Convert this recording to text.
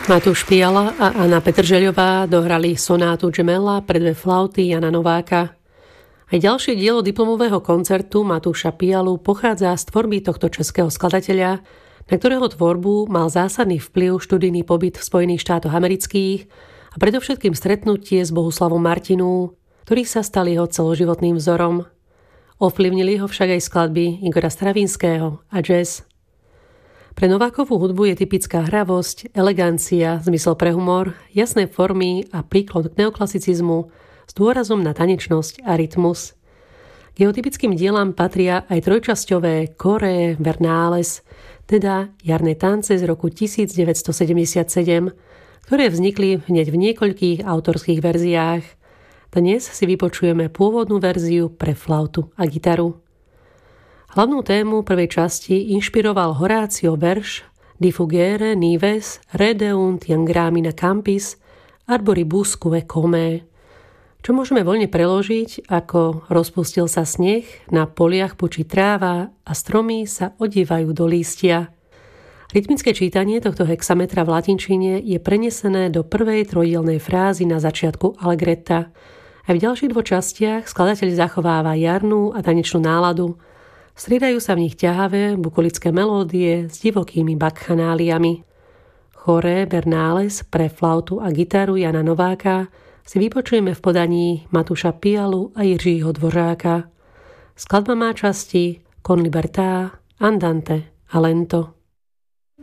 Matúš Fiala a Anna Petržeľová dohrali sonátu Gemella pre dve flauty Jana Nováka. Aj ďalšie dielo diplomového koncertu Matúša Fialu pochádza z tvorby tohto českého skladateľa, na ktorého tvorbu mal zásadný vplyv študijný pobyt v Spojených štátoch amerických a predovšetkým stretnutie s Bohuslavom Martinů, ktorí sa stali jeho celoživotným vzorom. Ovplyvnili ho však aj skladby Igora Stravinského a jazz. Pre Novákovú hudbu je typická hravosť, elegancia, zmysel pre humor, jasné formy a príklon k neoklasicizmu s dôrazom na tanečnosť a rytmus. K jeho typickým dielám patria aj trojčasťové Choré Vernales, teda jarné tance z roku 1977, ktoré vznikli hneď v niekoľkých autorských verziách. Dnes si vypočujeme pôvodnú verziu pre flautu a gitaru. Hlavnú tému prvej časti inšpiroval Horácio verš Di fugere nives redeunt iam gramina campis arboribusque come, čo môžeme voľne preložiť ako rozpustil sa sneh, na poliach pučí tráva a stromy sa odievajú do lístia. Rytmické čítanie tohto hexametra v latinčine je prenesené do prvej trojdielnej frázy na začiatku allegretta. Aj v ďalších dvoch častiach skladateľ zachováva jarnú a tanečnú náladu. Striedajú sa v nich ťahavé bukulické melódie s divokými bakchanáliami. Choré Vernales pre flautu a gitaru Jana Nováka si vypočujeme v podaní Matúša Fialu a Jiřího Dvořáka. Skladba má časti Con libertà, andante a lento.